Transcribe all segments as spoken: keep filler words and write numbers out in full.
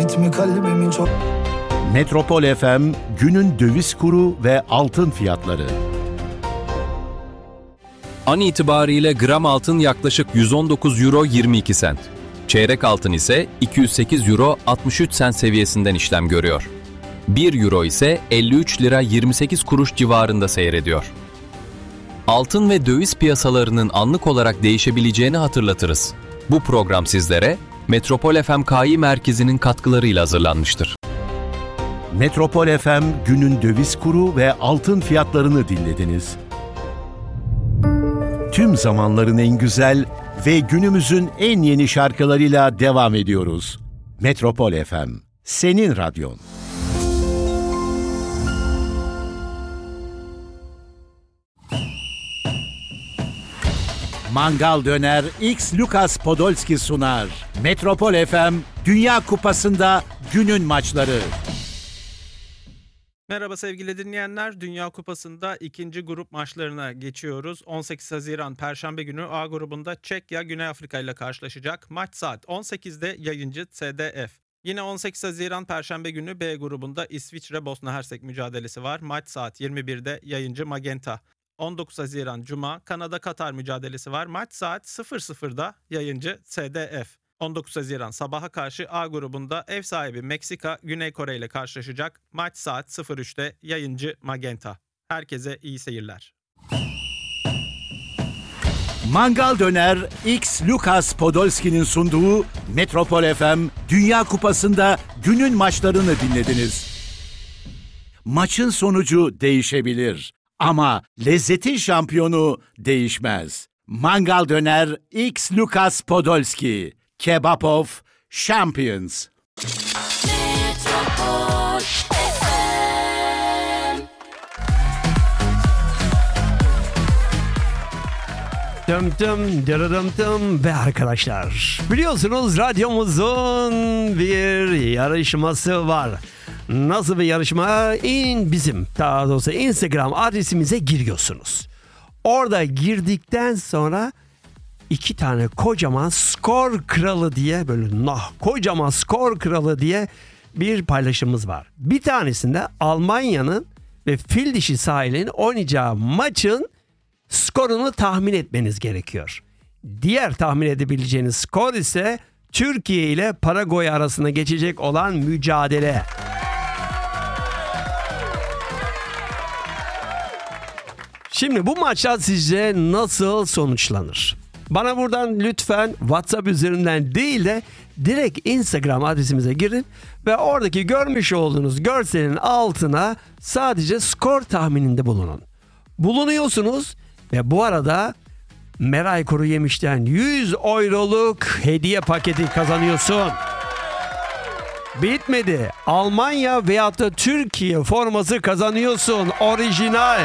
ritmi kalbimin çok... Metropol F M günün döviz kuru ve altın fiyatları. An itibariyle gram altın yaklaşık yüz on dokuz euro yirmi iki sent. Çeyrek altın ise iki yüz sekiz euro altmış üç sent seviyesinden işlem görüyor. bir euro ise elli üç lira yirmi sekiz kuruş civarında seyrediyor. Altın ve döviz piyasalarının anlık olarak değişebileceğini hatırlatırız. Bu program sizlere Metropol F M K İ Merkezi'nin katkılarıyla hazırlanmıştır. Metropol F M günün döviz kuru ve altın fiyatlarını dinlediniz. Tüm zamanların en güzel ve günümüzün en yeni şarkılarıyla devam ediyoruz. Metropol F M, senin radyon. Mangal Döner X Lucas Podolski sunar. Metropol F M, Dünya Kupası'nda günün maçları. Merhaba sevgili dinleyenler. Dünya Kupası'nda ikinci grup maçlarına geçiyoruz. on sekiz Haziran Perşembe günü A grubunda Çekya Güney Afrika ile karşılaşacak. Maç saat on sekizde, yayıncı S D F. Yine on sekiz Haziran Perşembe günü B grubunda İsviçre Bosna Hersek mücadelesi var. Maç saat yirmi birde, yayıncı Magenta. on dokuz Haziran Cuma Kanada Katar mücadelesi var. Maç saat sıfır sıfırda, yayıncı S D F. on dokuz Haziran sabaha karşı A grubunda ev sahibi Meksika Güney Kore ile karşılaşacak. Maç saat sıfır üçte, yayıncı Magenta. Herkese iyi seyirler. Mangal Döner X Lucas Podolski'nin sunduğu Metropol F M Dünya Kupası'nda günün maçlarını dinlediniz. Maçın sonucu değişebilir ama lezzetin şampiyonu değişmez. Mangal Döner X Lucas Podolski, Kebab of Champions. Metropol F M. Dım dım dırıdım dım ve arkadaşlar, biliyorsunuz radyomuzun bir yarışması var. Nasıl bir yarışma? İn bizim, daha doğrusu Instagram adresimize giriyorsunuz. Orada girdikten sonra iki tane kocaman skor kralı diye, böyle nah kocaman skor kralı diye bir paylaşımımız var. Bir tanesinde Almanya'nın ve Fil Dişi sahilinin oynayacağı maçın skorunu tahmin etmeniz gerekiyor. Diğer tahmin edebileceğiniz skor ise Türkiye ile Paraguay arasında geçecek olan mücadele. Şimdi bu maçlar sizce nasıl sonuçlanır? Bana buradan lütfen WhatsApp üzerinden değil de direkt Instagram adresimize girin ve oradaki görmüş olduğunuz görselin altına sadece skor tahmininde bulunun. Bulunuyorsunuz ve bu arada Meray Kuru Yemiş'ten yüz euroluk hediye paketi kazanıyorsun. Bitmedi. Almanya veyahut da Türkiye forması kazanıyorsun. Orijinal.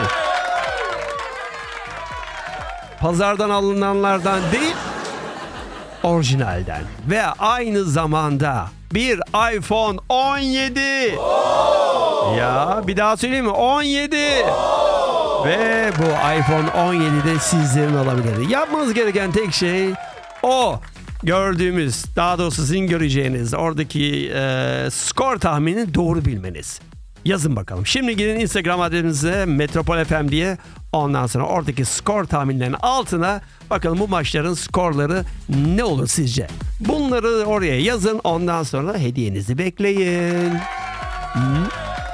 Pazardan alınanlardan değil, orijinalden. Ve aynı zamanda bir iPhone on yedi. Oo! Ya bir daha söyleyeyim mi? on yedi. Oo! Ve bu iPhone on yedi de sizlerin olabilir. Yapmanız gereken tek şey o gördüğümüz, daha doğrusu sizin göreceğiniz oradaki e, skor tahminini doğru bilmeniz. Yazın bakalım. Şimdi gidin Instagram adresinize Metropol F M diye. Ondan sonra oradaki skor tahminlerinin altına bakalım bu maçların skorları ne olur sizce? Bunları oraya yazın. Ondan sonra hediyenizi bekleyin. Hmm.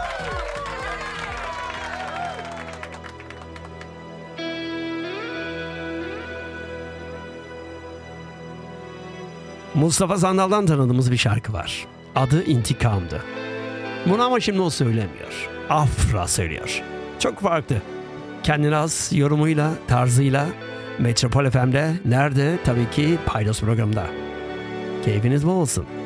Mustafa Sandal'dan tanıdığımız bir şarkı var. Adı İntikam'dı. Bunu ama şimdi o söylemiyor. Afra söylüyor. Çok farklı. Kendine has yorumuyla, tarzıyla Metropol F M'de. Nerede? Tabii ki Paydos programında. Keyfiniz bol olsun.